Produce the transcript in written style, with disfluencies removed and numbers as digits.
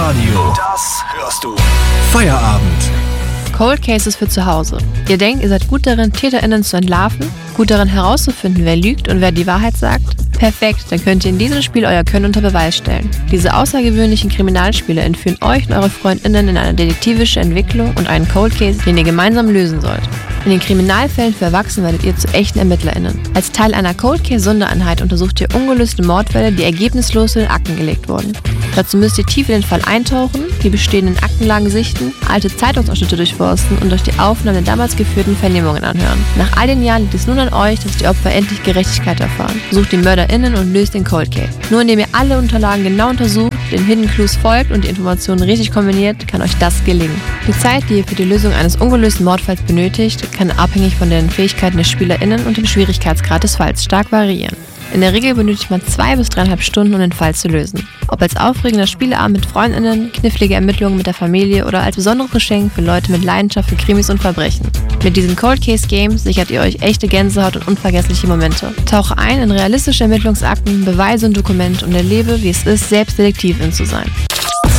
Radio. Das hörst du. Feierabend. Cold Cases für zu Hause. Ihr denkt, ihr seid gut darin, TäterInnen zu entlarven? Gut darin herauszufinden, wer lügt und wer die Wahrheit sagt? Perfekt, dann könnt ihr in diesem Spiel euer Können unter Beweis stellen. Diese außergewöhnlichen Kriminalspiele entführen euch und eure FreundInnen in eine detektivische Entwicklung und einen Cold Case, den ihr gemeinsam lösen sollt. In den Kriminalfällen für Erwachsene werdet ihr zu echten ErmittlerInnen. Als Teil einer Cold Case Sondereinheit untersucht ihr ungelöste Mordfälle, die ergebnislos in den Akten gelegt wurden. Dazu müsst ihr tief in den Fall eintauchen, die bestehenden Aktenlagen sichten, alte Zeitungsausschnitte durchforsten und euch die Aufnahmen der damals geführten Vernehmungen anhören. Nach all den Jahren liegt es nun an euch, dass die Opfer endlich Gerechtigkeit erfahren. Sucht die MörderInnen und löst den Cold Case. Nur indem ihr alle Unterlagen genau untersucht, den Hidden Clues folgt und die Informationen richtig kombiniert, kann euch das gelingen. Die Zeit, die ihr für die Lösung eines ungelösten Mordfalls benötigt, kann abhängig von den Fähigkeiten der SpielerInnen und dem Schwierigkeitsgrad des Falls stark variieren. In der Regel benötigt man 2 bis 3,5 Stunden, um den Fall zu lösen. Ob als aufregender Spieleabend mit FreundInnen, knifflige Ermittlungen mit der Familie oder als besonderes Geschenk für Leute mit Leidenschaft für Krimis und Verbrechen. Mit diesen Cold Case Games sichert ihr euch echte Gänsehaut und unvergessliche Momente. Tauche ein in realistische Ermittlungsakten, Beweise und Dokumente und erlebe, wie es ist, selbst Detektivin zu sein.